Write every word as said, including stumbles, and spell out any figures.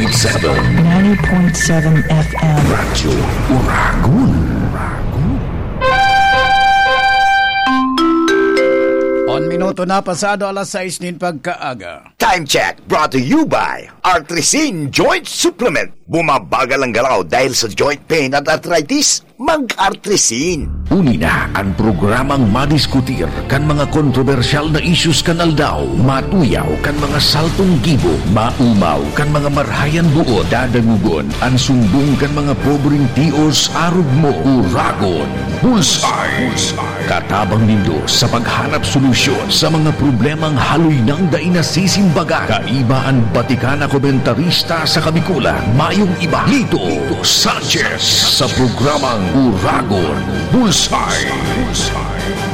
point seven. ninety point seven F M. Radyo Uragon. On minuto na pasado alas sais nin pagkaaga. Time check brought to you by Artrisin Joint Supplement. Bumabagal ang galaw dahil sa joint pain at arthritis. Mag-Artrisin. Unina ang programang madiskutir kan mga kontrobersyal na issues kan aldaw, matuyaw kan mga saltong gibo, maumaw kan mga marhayan buod, dadangugon ang sumbong kan mga pobreng tios arog mo. Uragon Bullseye. Katabang nindo sa paghanap solusyon sa mga problemang haloy ng dainasisimbaga. Kaiba ang Batikana komentarista sa Kabikulan, mayong iba Lito Sanchez sa programang Uragon Bullseye.